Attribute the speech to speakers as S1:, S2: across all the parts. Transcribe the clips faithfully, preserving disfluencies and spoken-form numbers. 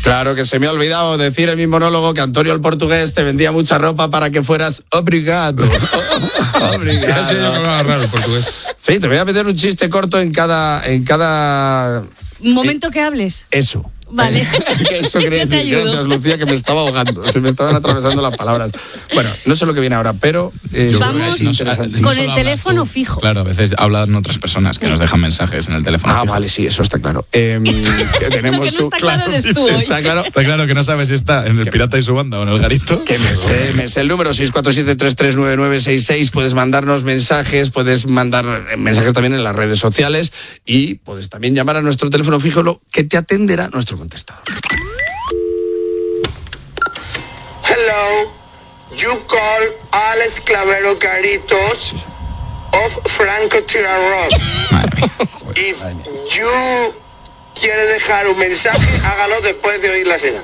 S1: Claro que se me ha olvidado decir en mi monólogo que Antonio el Portugués te vendía mucha ropa para que fueras obrigado. Obrigado.
S2: Raro el portugués.
S1: Sí, te voy a meter un chiste corto en cada... En cada...
S3: Momento que hables.
S1: Eso.
S3: Vale.
S1: Eso quería decir. Gracias, Lucía, que me estaba ahogando. Se me estaban atravesando las palabras. Bueno, no sé lo que viene ahora, pero... Eh,
S3: Vamos
S1: es interesante.
S3: con el teléfono fijo.
S2: Claro, a veces hablan otras personas que nos dejan mensajes en el teléfono
S1: Ah,
S2: fijo.
S1: vale, sí, eso está claro. Eh, que tenemos
S3: Lo que no
S1: un-
S3: está claro eres tú hoy.
S1: Está claro.
S2: Está claro que no sabes si está en el Pirata y su banda o en el Garito.
S1: Que me sé, me sé el número seis cuatro siete, tres tres nueve nueve seis seis. Puedes mandarnos mensajes, puedes mandar mensajes también en las redes sociales y puedes también llamar a nuestro teléfono fijo, lo que te atenderá nuestro contestador.
S4: Hello, you call Alex Clavero Garitos of Franco Tira Rock.
S2: Madre mía.
S4: If you quiere dejar un mensaje, hágalo después de oír la señal.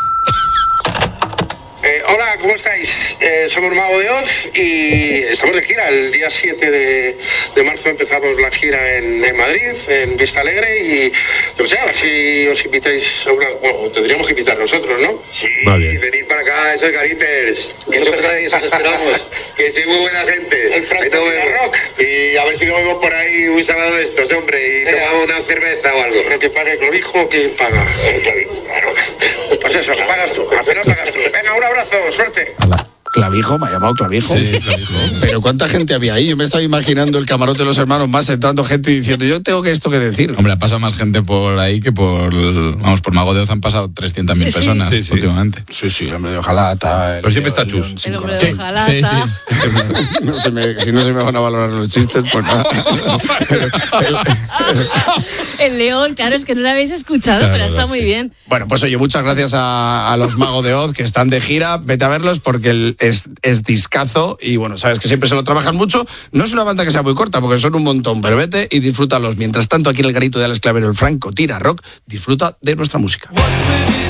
S4: Eh, hola, ¿cómo estáis? Eh, somos Mago de Oz y estamos de gira. El día siete de, de marzo empezamos la gira en, en Madrid, en Vista Alegre, y yo sé, a ver si os invitáis a una... Bueno, tendríamos que invitar nosotros, ¿no? Sí,
S2: Vale.
S4: venid para acá, esos Gariters. Eso es verdad, y os esperamos. Que soy muy buena gente. El Franco Rock. Y a ver si nos vemos por ahí un sábado de estos, hombre, y tomamos una cerveza o algo. Pero que pague Clovijo, ¿quién paga? El Clovijo, claro. Pues eso, lo pagas tú, al final pagas tú. Venga, un abrazo, suerte.
S1: Clavijo, me ha llamado Clavijo.
S2: Sí, Clavijo.
S1: Pero ¿cuánta gente había ahí? Yo me estaba imaginando el camarote de los hermanos más entrando gente y diciendo, yo tengo que esto que decir.
S2: Hombre, ha pasado más gente por ahí que por... Vamos, por Mago de Oz han pasado trescientas mil
S3: Sí.
S2: personas
S1: Sí, sí.
S2: últimamente.
S1: Sí, sí, el hombre de hojalata.
S2: Pero siempre está chus.
S3: El hombre
S2: Sí,
S3: de hojalata.
S2: sí, sí.
S1: No se me, si no se me van a valorar los chistes, pues nada.
S3: El león, claro, es que no lo habéis escuchado,
S2: Claro,
S3: pero está
S2: sí.
S3: muy bien.
S1: Bueno, pues oye, muchas gracias a, a los Magos de Oz que están de gira. Vete a verlos porque el, es, es discazo y bueno, sabes que siempre se lo trabajan mucho. No es una banda que sea muy corta porque son un montón, pero vete y disfrútalos. Mientras tanto, aquí en el Garito de Alex Clavero, el Franco Tira Rock, disfruta de nuestra música.